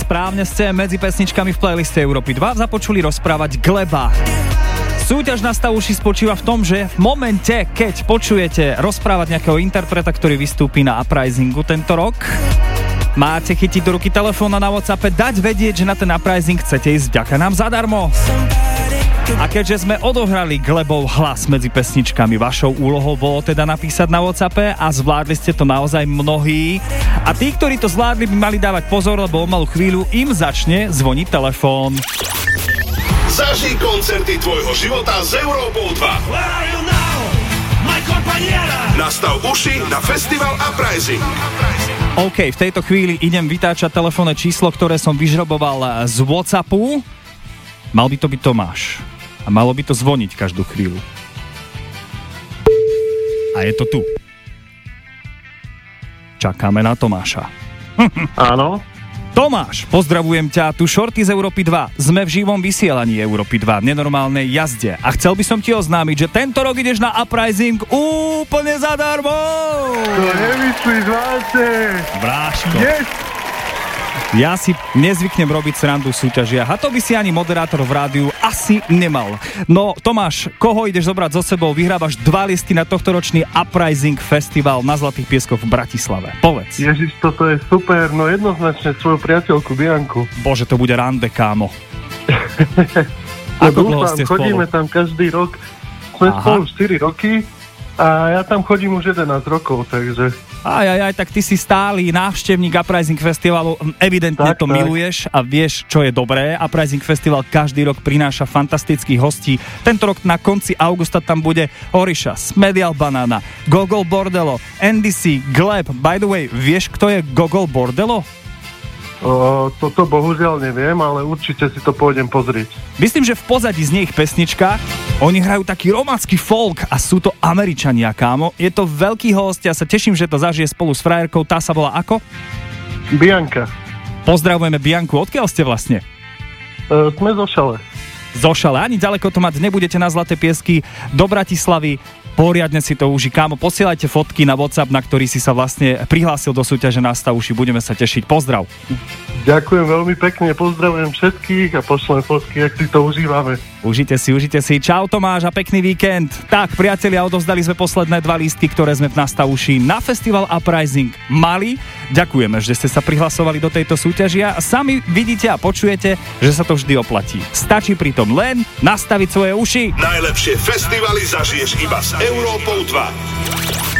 správne, ste medzi pesničkami v playliste Európy 2 započuli rozprávať Gleba. Súťaž na Stav uši spočíva v tom, že v momente, keď počujete rozprávať nejakého interpreta, ktorý vystúpi na Uprisingu tento rok, máte chytiť do ruky telefón a na WhatsAppe dať vedieť, že na ten Uprising chcete ísť vďaka nám zadarmo. A keďže sme odohrali Glebov hlas medzi pesničkami, vašou úlohou bolo teda napísať na WhatsAppe a zvládli ste to naozaj mnohí. A tí, ktorí to zvládli, by mali dávať pozor, lebo o malú chvíľu im začne zvoniť telefón. Zažij koncerty tvojho života s Európou 2. Nastav uši na festival Uprising. OK, v tejto chvíli idem vytáčať telefónne číslo, ktoré som vyžroboval z WhatsAppu. Mal by to byť Tomáš. A malo by to zvoniť každú chvíľu. A je to tu. Čakáme na Tomáša. Áno. Tomáš, pozdravujem ťa, tu Shorty z Európy 2. Sme v živom vysielaní Európy 2 v nenormálnej jazde. A chcel by som ti oznámiť, že tento rok ideš na Uprising úplne zadarmo! To nemyslíš vážne. Bráško. Yes. Ja si nezvyknem robiť srandu v súťažiach a to by si ani moderátor v rádiu asi nemal. No Tomáš, koho ideš zobrať so sebou? Vyhrávaš 2 listy na tohtoročný Uprising Festival na Zlatých pieskoch v Bratislave. Povedz. Ježiš, toto je super, no jednoznačne svoju priateľku Bianku. Bože, to bude rande, kámo. No Ako dlho ste spolu? Chodíme tam každý rok, sme spolu 4 roky a ja tam chodím už 11 rokov, takže... Aj, tak ty si stály návštevník Uprising Festivalu, evidentne tak, to miluješ a vieš, čo je dobré. Uprising Festival každý rok prináša fantastických hostí. Tento rok na konci augusta tam bude Orisha, Smedial Banana, Gogol Bordello, NDC, Gleb. By the way, vieš, kto je Gogol Bordello? Toto bohužiaľ neviem, ale určite si to pôjdem pozrieť. Myslím, že v pozadí znie ich pesnička. Oni hrajú taký romácky folk a sú to Američania, kámo. Je to veľký host, ja sa teším, že to zažije spolu s frajerkou. Tá sa volá ako? Bianka. Pozdravujeme Bianku. Odkiaľ ste vlastne? Sme zo Šale. Zo Šale. Ani ďaleko to mať nebudete na Zlaté piesky do Bratislavy. Poriadne si to uži. Kámo, posielajte fotky na WhatsApp, na ktorý si sa vlastne prihlásil do súťaže na Stav uši. Budeme sa tešiť. Pozdrav. Ďakujem veľmi pekne, pozdravujem všetkých a pošlem fotky, jak si to užívame. Užite si. Čau Tomáš a pekný víkend. Tak, priatelia, odovzdali sme posledné 2 lístky, ktoré sme v Nastav uši na festival Uprising mali. Ďakujeme, že ste sa prihlasovali do tejto súťaži a sami vidíte a počujete, že sa to vždy oplatí. Stačí pritom len nastaviť svoje uši. Najlepšie festivaly zažiješ iba s Európou 2.